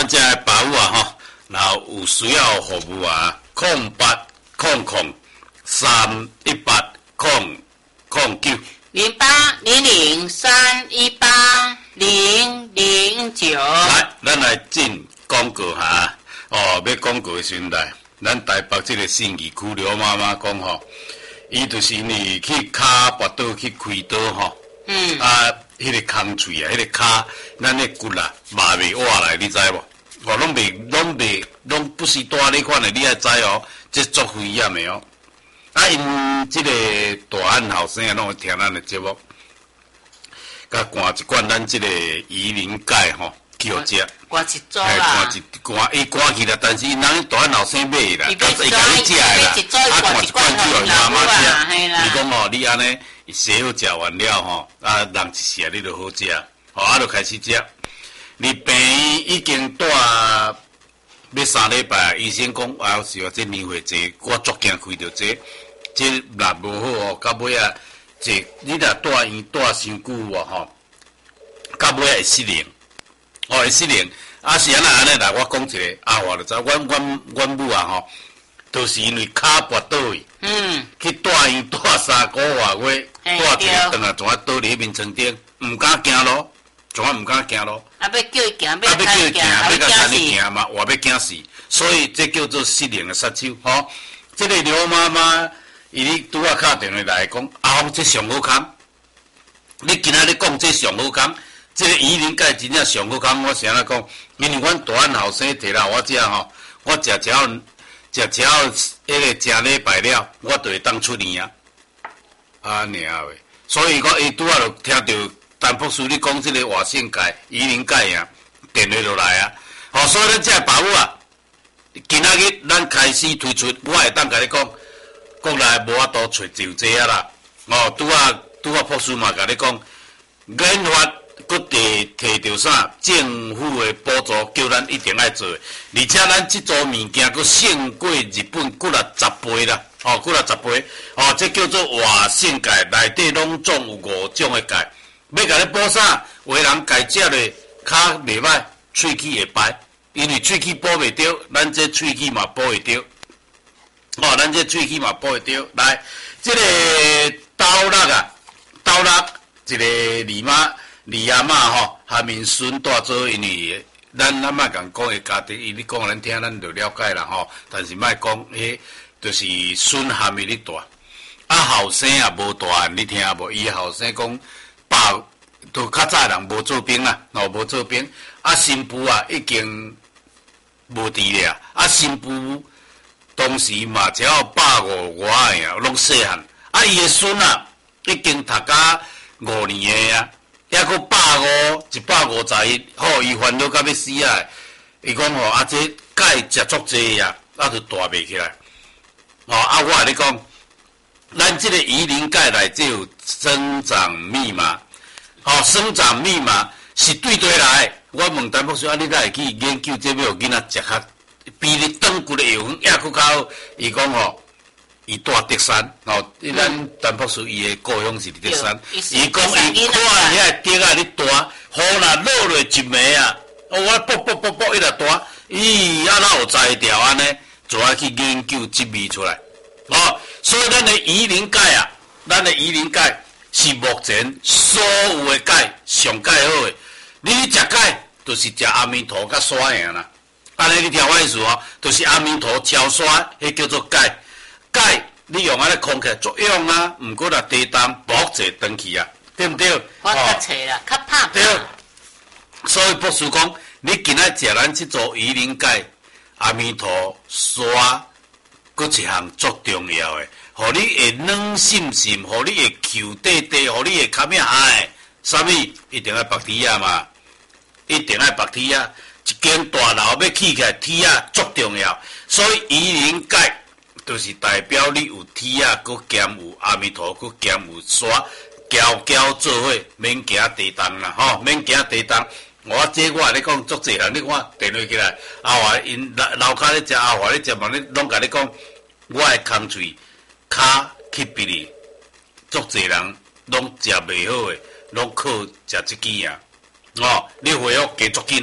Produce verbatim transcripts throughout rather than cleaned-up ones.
咱这个把握啊吼，然后有需要服务啊，空八空空三一八空空九零八零零三一八零零九。 来，咱来进广告哈。哦，要广告的时阵来，咱台北这个信义区刘妈妈讲吼，伊就是呢去卡跋倒去开刀吼。 嗯。 啊，迄、那个空喙啊，迄、那个骹，咱的骨啊，麻未挖来，你知无？哦，拢未，拢未，拢不是大那款的，你爱知哦，这足危险的哦。啊，因即个大汉后生啊，拢会听咱的节目，甲灌一罐咱即个鱼鳞钙吼，去互食。 灌一组啦。 灌一灌，伊灌去啦，但是因人大汉后生买啦， 伊甲你食的啦，啊，灌一罐去互妈妈食。伊讲吼，你安尼洗好食完了吼，啊，人一食你就好食，吼，啊，就开始食。你病已经带要三礼拜，医生讲啊，是话这年岁济，我足惊开着这。这若无好哦，到尾啊，这你若住院住伤久哦吼，到尾会失灵，哦会失灵。啊是安那安尼啦，我讲一个阿华就知，阮阮阮母啊吼，都是因为骹跋倒去，嗯，去住院住三个月，住一个顿啊，怎啊倒伫迄面床顶，毋敢行路，怎啊毋敢行路。 啊，要叫伊行， 啊，要叫伊行，要甲产伊行嘛，活要惊死，所以这叫做失灵的杀手，吼。这个刘妈妈。伊咧拄啊敲电话来讲，啊，这上好康，你今仔日讲这上好康，这个鱼鳞钙真正上好康。我是安尼讲，因为阮大汉后生摕来我食吼，我食只要食只要迄个正礼拜了，我就会当出年啊。啊，尔喂，所以讲伊拄啊就听到陈博士你讲这个活性钙、鱼鳞钙啊，电话就来啊。哦，所以咱这把握啊，今仔日咱开始推出，我会当甲你讲。国内无法度找就这啊啦，哦，拄啊拄啊，博士嘛甲你讲，研发搁摕摕着啥政府的补助，叫咱一定爱做，而且咱即组物件搁胜过日本搁了十倍啦，哦，搁了十倍，哦，这叫做活性钙，内底拢总有五种的钙，要甲你补啥？有的人钙食咧骹袂歹，喙齿会白，因为喙齿补袂着，咱这喙齿嘛补会着。哦，咱这喙齿嘛补会着，来，这个豆粒啊，豆粒，一个李妈、李阿嬷吼，下面孙带做，因为咱咱莫共讲的家庭，伊你讲咱听，咱就了解啦吼。但是莫讲，迄就是孙下面咧大，啊后生也无大，你听无？伊后生讲，爸都较早人无做兵啊，哦无做兵，啊新妇啊已经无伫了，啊新妇。当时嘛，只要百五外个啊，拢细汉。啊，伊个孙啊，已经读甲五年个啊，还佫百五，一百五十一，吼，伊烦恼到要死啊！伊讲吼，啊，这钙食足济啊，啊，就大袂起来。哦，啊，我甲你讲，咱这个鱼鳞钙内只有生长密码，哦，生长密码是对对来。我问陈博士啊，你哪会去研究这要囡仔食较？比你长骨的药粉也佫较好，伊讲吼，伊住德山，吼，咱陈博士伊的故乡是德山，伊讲伊看遐竹啊咧大，雨若落落一暝啊，哦，我啵啵啵啵一直大，咦，啊，哪有才调安尼，就爱去研究这味出来，哦，所以咱的鱼鳞钙啊，咱的鱼鳞钙是目前所有的钙上钙好的，你食钙就是食阿弥陀甲沙尔啦。安尼你听我意思哦，就是阿弥陀超刷，迄叫做钙。钙你用安尼空起来作用啊，毋过若地当薄者长去啊，对毋对？ 我较册啦，较拍。 对。所以博士讲，你今仔食咱即组鱼鳞钙，阿弥陀刷，搁一项足重要诶，互你会软心心，互你会球底底，互你会较咩爱？啥物？一定爱白铁啊嘛，一定爱白铁啊。一间大楼要起起来，铁啊足重要，所以鱼鳞钙就是代表你有铁啊，佮兼有阿弥陀，佮兼有沙，交交做伙，免行地动啦，吼，免行地动。我这我咧讲足济人，你看电话起来，阿华因楼楼骹咧食，阿华咧食嘛，你拢甲你讲，我的空喙骹去鼻哩，足济人拢食袂好诶，拢靠食即支啊。哦，你回复加足紧啦！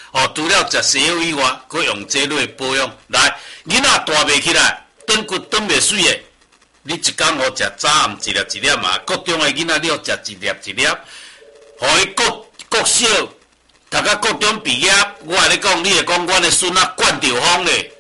哦，除了食西药以外，佮用这类保养。来，囡仔大袂起来，长骨长袂水的，你一工好食早暗一粒一粒嘛，国中的囡仔你要食一粒一粒，互伊国国小，读到国中毕业，我来讲，你会讲阮的孙仔惯着风咧。